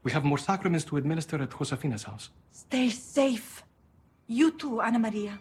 We have more sacraments to administer at Josefina's house. Stay safe. You too, Ana Maria.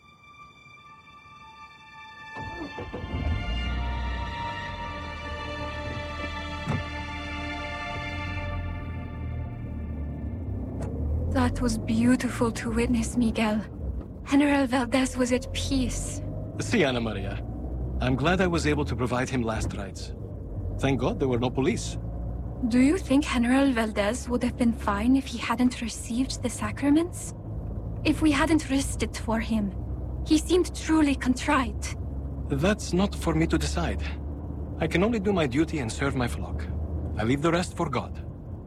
That was beautiful to witness, Miguel. General Valdez was at peace. See, Ana Maria, I'm glad I was able to provide him last rites. Thank God there were no police. Do you think General Valdez would have been fine if he hadn't received the sacraments? If we hadn't risked it for him? He seemed truly contrite. That's not for me to decide. I can only do my duty and serve my flock. I leave the rest for God.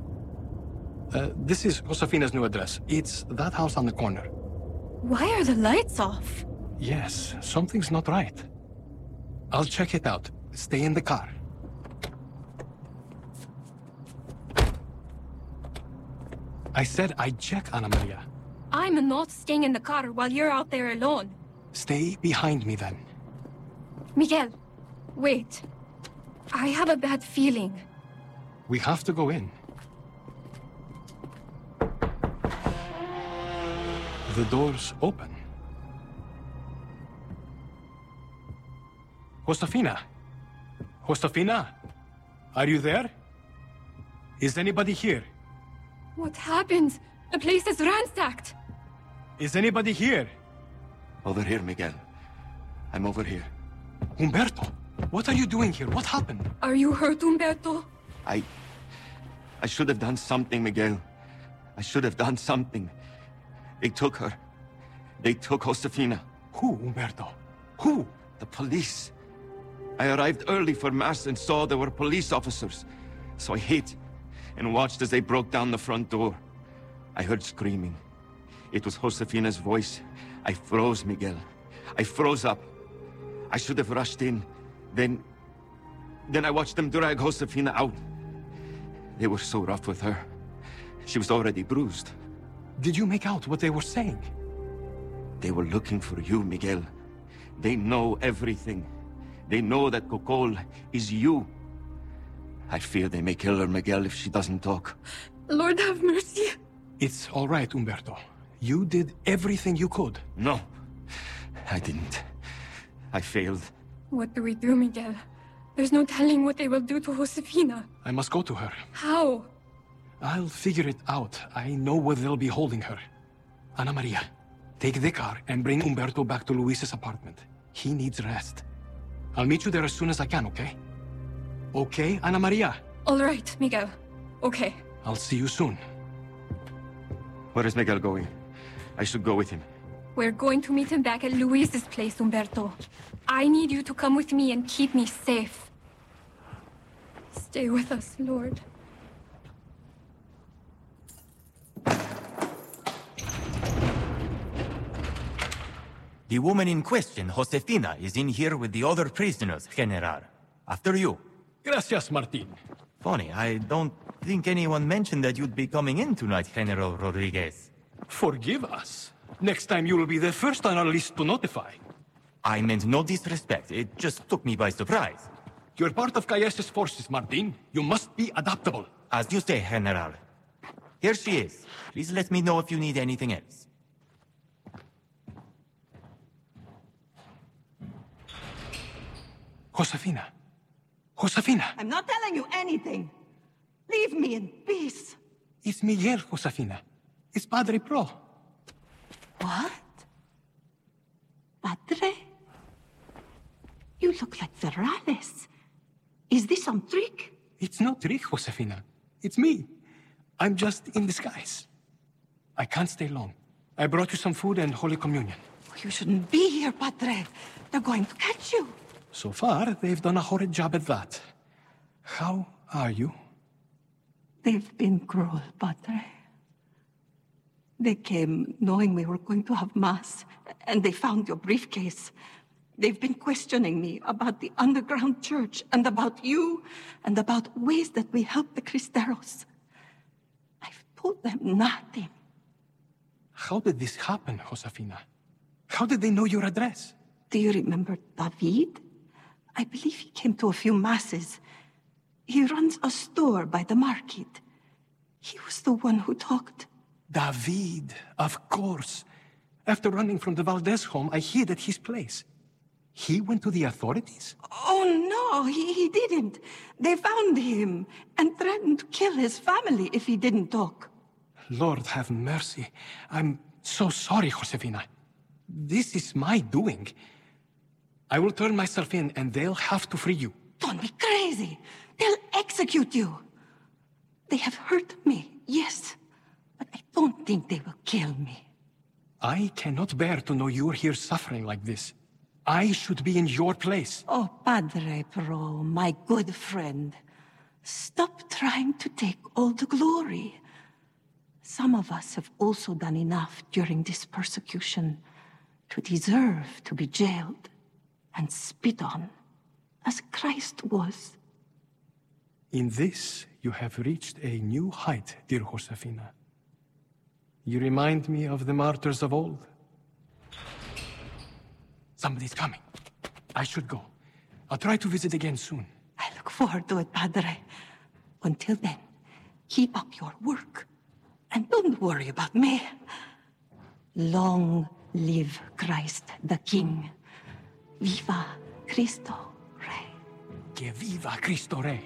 This is Josefina's new address. It's that house on the corner. Why are the lights off? Yes, something's not right. I'll check it out. Stay in the car. I said I'd check, Ana Maria. I'm not staying in the car while you're out there alone. Stay behind me then. Miguel, wait. I have a bad feeling. We have to go in. The door's open. Josefina? Josefina? Are you there? Is anybody here? What happened? The place is ransacked. Is anybody here? Over here, Miguel. I'm over here. Humberto, what are you doing here? What happened? Are you hurt, Humberto? I should have done something, Miguel. I should have done something. They took her. They took Josefina. Who, Humberto? Who? The police. I arrived early for Mass and saw there were police officers. So I hid and watched as they broke down the front door. I heard screaming. It was Josefina's voice. I froze, Miguel. I froze up. I should have rushed in. Then I watched them drag Josefina out. They were so rough with her. She was already bruised. Did you make out what they were saying? They were looking for you, Miguel. They know everything. They know that Cocol is you. I fear they may kill her, Miguel, if she doesn't talk. Lord have mercy. It's all right, Humberto. You did everything you could. No, I didn't. I failed. What do we do, Miguel? There's no telling what they will do to Josefina. I must go to her. How? I'll figure it out. I know where they'll be holding her. Ana Maria, take the car and bring Humberto back to Luis's apartment. He needs rest. I'll meet you there as soon as I can, okay? Okay, Ana Maria? All right, Miguel. Okay. I'll see you soon. Where is Miguel going? I should go with him. We're going to meet him back at Luis's place, Humberto. I need you to come with me and keep me safe. Stay with us, Lord. The woman in question, Josefina, is in here with the other prisoners, General. After you. Gracias, Martin. Funny, I don't think anyone mentioned that you'd be coming in tonight, General Rodriguez. Forgive us. Next time you will be the first on our list to notify. I meant no disrespect. It just took me by surprise. You're part of Calles' forces, Martin. You must be adaptable. As you say, General. Here she is. Please let me know if you need anything else. Josefina. Josefina. I'm not telling you anything. Leave me in peace. It's Miguel, Josefina. It's Padre Pro. What? Padre? You look like Ferrales. Is this some trick? It's no trick, Josefina. It's me. I'm just in disguise. I can't stay long. I brought you some food and Holy Communion. You shouldn't be here, Padre. They're going to catch you. So far, they've done a horrid job at that. How are you? They've been cruel, Padre. They came knowing we were going to have Mass, and they found your briefcase. They've been questioning me about the underground church, and about you, and about ways that we help the Cristeros. I've told them nothing. How did this happen, Josefina? How did they know your address? Do you remember David? I believe he came to a few Masses. He runs a store by the market. He was the one who talked. David, of course. After running from the Valdez home, I hid at his place. He went to the authorities? Oh, no, he didn't. They found him and threatened to kill his family if he didn't talk. Lord have mercy. I'm so sorry, Josefina. This is my doing. I will turn myself in and they'll have to free you. Don't be crazy. They'll execute you. They have hurt me, yes. But I don't think they will kill me. I cannot bear to know you're here suffering like this. I should be in your place. Oh, Padre Pro, my good friend. Stop trying to take all the glory. Some of us have also done enough during this persecution to deserve to be jailed and spit on, as Christ was. In this, you have reached a new height, dear Josefina. You remind me of the martyrs of old. Somebody's coming. I should go. I'll try to visit again soon. I look forward to it, Padre. Until then, keep up your work. And don't worry about me. Long live Christ the King. Viva Cristo Rey. Que viva Cristo Rey.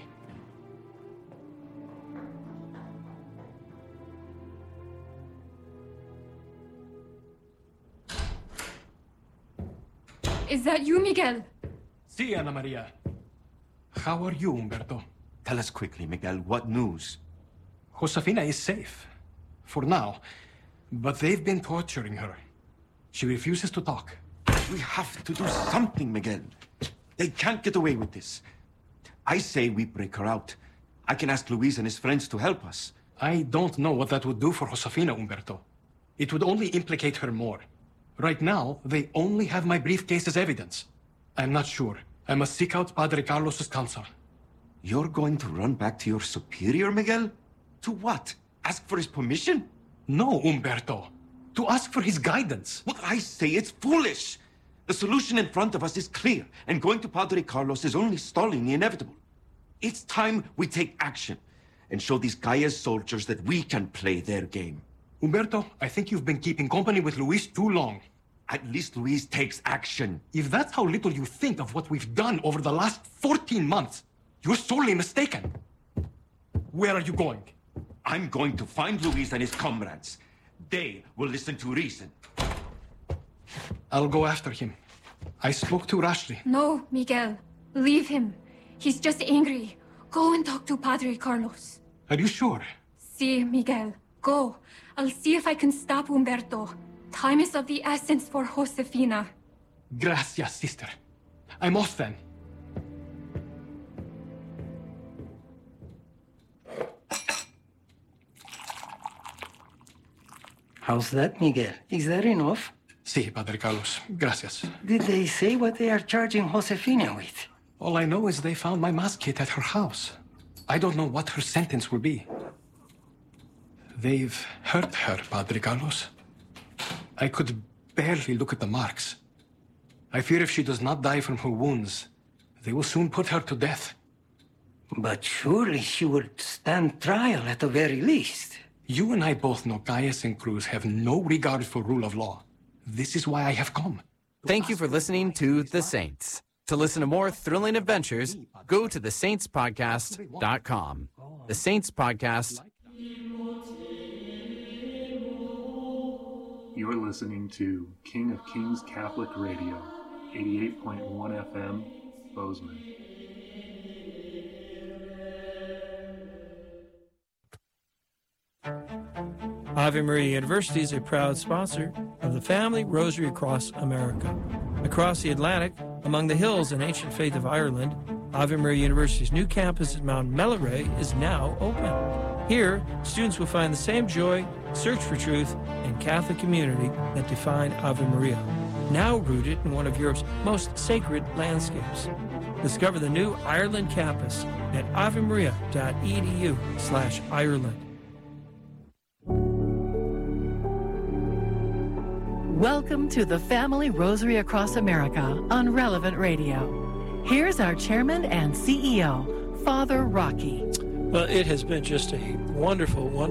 Is that you, Miguel? Si, Ana Maria. How are you, Umberto? Tell us quickly, Miguel, what news? Josefina is safe. For now. But they've been torturing her. She refuses to talk. We have to do something, Miguel. They can't get away with this. I say we break her out. I can ask Luis and his friends to help us. I don't know what that would do for Josefina, Umberto. It would only implicate her more. Right now, they only have my briefcase as evidence. I'm not sure. I must seek out Padre Carlos's counsel. You're going to run back to your superior, Miguel? To what? Ask for his permission? No, Umberto. To ask for his guidance. Well, I say it's foolish. The solution in front of us is clear, and going to Padre Carlos is only stalling the inevitable. It's time we take action and show these Gaia's soldiers that we can play their game. Umberto, I think you've been keeping company with Luis too long. At least Luis takes action. If that's how little you think of what we've done over the last 14 months, you're sorely mistaken. Where are you going? I'm going to find Luis and his comrades. They will listen to reason. I'll go after him. I spoke to Rashleigh. No, Miguel. Leave him. He's just angry. Go and talk to Padre Carlos. Are you sure? Si, Miguel. Go. I'll see if I can stop Umberto. Time is of the essence for Josefina. Gracias, sister. I'm off then. How's that, Miguel? Is that enough? Si, Padre Carlos. Gracias. Did they say what they are charging Josefina with? All I know is they found my mass kit at her house. I don't know what her sentence will be. They've hurt her, Padre Carlos. I could barely look at the marks. I fear if she does not die from her wounds, they will soon put her to death. But surely she would stand trial at the very least. You and I both know Gaius and Cruz have no regard for rule of law. This is why I have come. Thank you for listening to The Saints. To listen to more thrilling adventures, go to thesaintspodcast.com. The Saints Podcast. You're listening to King of Kings Catholic Radio, 88.1 FM, Bozeman. Ave Maria University is a proud sponsor of the Family Rosary Across America. Across the Atlantic, among the hills and ancient faith of Ireland, Ave Maria University's new campus at Mount Melleray is now open. Here, students will find the same joy, search for truth, and Catholic community that define Ave Maria, now rooted in one of Europe's most sacred landscapes. Discover the new Ireland campus at avemaria.edu/Ireland. Welcome to the Family Rosary Across America on Relevant Radio. Here's our chairman and CEO, Father Rocky. Well, it has been just a wonderful